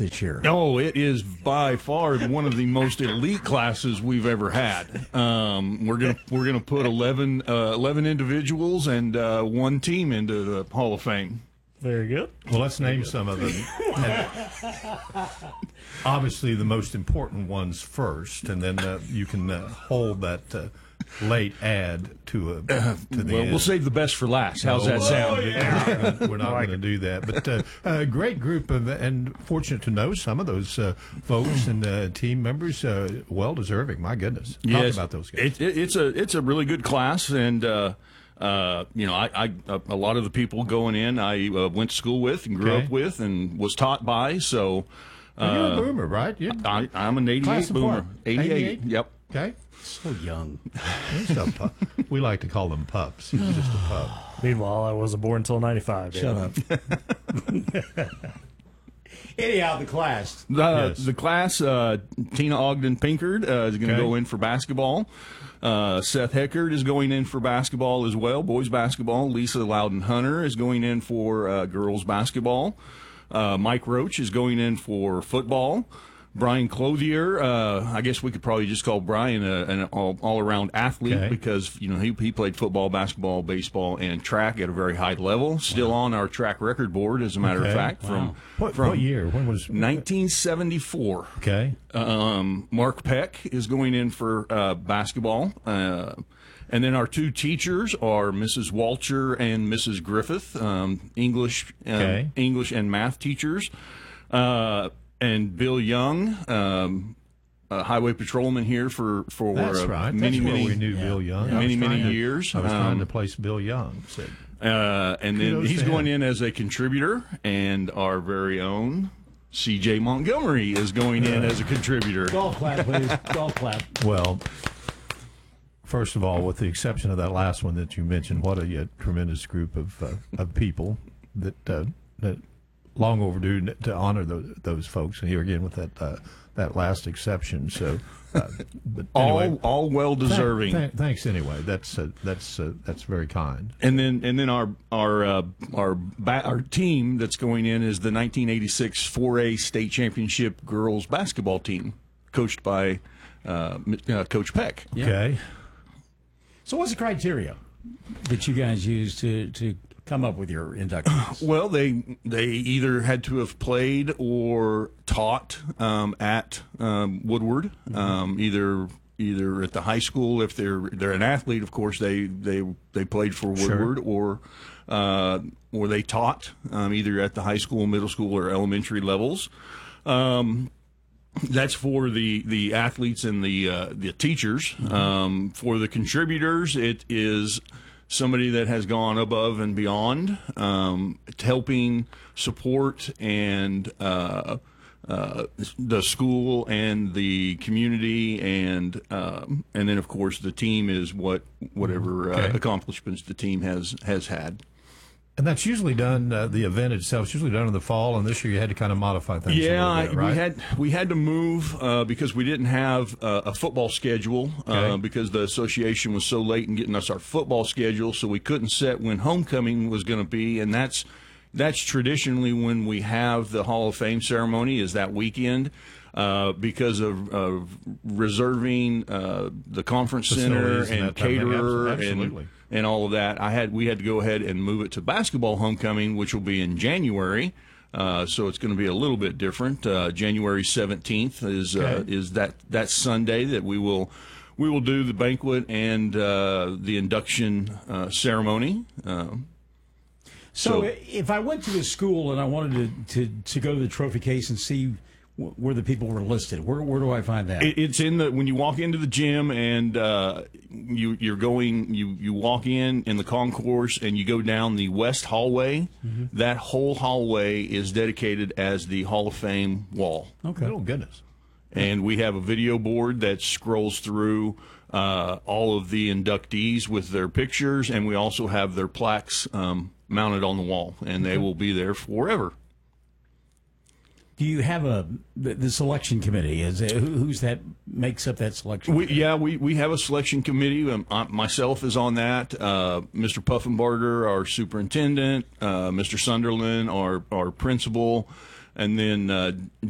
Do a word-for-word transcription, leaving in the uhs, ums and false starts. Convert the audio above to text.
this year. Oh, it is by far one of the most elite classes we've ever had. Um, we're gonna we're gonna put eleven, uh, eleven individuals and uh, one team into the Hall of Fame. Very good. Well, let's name some of them. And obviously, the most important ones first, and then uh, you can uh, hold that uh, late ad to a to the Well, end. we'll save the best for last. How's that Oh, sound? yeah. We're not going to do that. But uh, a great group of, and fortunate to know some of those uh, folks and uh, team members, uh, well deserving. My goodness. Talk Yes, about those guys. It, it, it's a it's a really good class, and uh, uh, you know, I, I a lot of the people going in, I uh, went to school with and grew Okay. up with and was taught by. So And you're a uh, boomer, right? You're, I, I'm an eighty-eight Class of boomer. what? eighty-eight. eighty-eight? Yep. okay. So young. He's a pup. We like to call them pups. He's just a pup. Meanwhile, I wasn't born until ninety-five. Shut up. Anyhow, the class. The, Yes. the class, uh, Tina Ogden Pinkard uh, is going to Okay. go in for basketball. Uh, Seth Heckard is going in for basketball as well, boys basketball. Lisa Loudon Hunter is going in for uh, girls basketball. Uh, Mike Roach is going in for football. Brian Clothier, uh, I guess we could probably just call Brian a, an all, all-around athlete Okay. because you know he, he played football, basketball, baseball, and track at a very high level. Still on our track record board, as a matter Okay. of fact, from What, from what year? When was nineteen seventy-four. Okay. Um, Mark Peck is going in for uh, basketball. Uh, and then our two teachers are Missus Walcher and Missus Griffith, um, English, um, Okay. English and math teachers. Uh, and Bill Young, um, a highway patrolman here for, for That's uh, right. many, That's many, where we knew Bill Young. I was many, many trying to- years. I was trying Um, to place Bill Young. So, Uh, and then Kudos he's to going him. in as a contributor, and our very own C J Montgomery is going in as a contributor. Golf clap, please. Golf clap. well, first of all, with the exception of that last one that you mentioned, what a, uh tremendous group of uh, of people that uh, that long overdue to honor those, those folks. And here again with that uh, that last exception. So, uh, but anyway, all all well deserving. Th- th- thanks anyway. That's uh, that's uh, that's very kind. And then and then our our uh, our ba- our team that's going in is the nineteen eighty-six four A state championship girls basketball team, coached by uh, M- uh, Coach Peck. Yeah. Okay. So what's the criteria that you guys use to, to come up with your inductees? Well, they they either had to have played or taught um, at um, Woodward, um, either either at the high school. If they're they're an athlete, of course they they, they played for Woodward, or uh, or they taught um, either at the high school, middle school, or elementary levels. Um, That's for the, the athletes and the uh, the teachers. Um, for the contributors, it is somebody that has gone above and beyond, um, helping support and uh, uh, the school and the community, and um, and then of course the team is what whatever uh, Okay. accomplishments the team has has had. And that's usually done. Uh, the event itself is usually done in the fall, and this year you had to kind of modify things. a Yeah, little bit, right? we had we had to move uh, because we didn't have uh, a football schedule uh, Okay. because the association was so late in getting us our football schedule, so we couldn't set when homecoming was going to be, and that's that's traditionally when we have the Hall of Fame ceremony is that weekend. Uh, because of, of reserving uh, the conference center Facilities and and that type of thing. caterer Abs- absolutely. and and all of that, I had we had to go ahead and move it to basketball homecoming, which will be in January. Uh, so it's going to be a little bit different. Uh, January seventeenth is uh, Okay. is that that Sunday that we will we will do the banquet and uh, the induction uh, ceremony. Uh, So, So- if I went to the school and I wanted to, to, to go to the trophy case and see wh- where the people were listed, where where do I find that? It, it's in the when you walk into the gym and uh, you you're going you you walk in in the concourse and you go down the west hallway. Mm-hmm. That whole hallway is dedicated as the Hall of Fame wall. okay. Oh goodness. And we have a video board that scrolls through uh, all of the inductees with their pictures, and we also have their plaques um, mounted on the wall, and they will be there forever. Do you have a the, the selection committee? Is it, who, who's that makes up that selection? We, committee? yeah, we, we have a selection committee. Um, I, myself is on that. Uh, Mister Puffenbarger, our superintendent, uh, Mister Sunderland, our our principal, and then uh,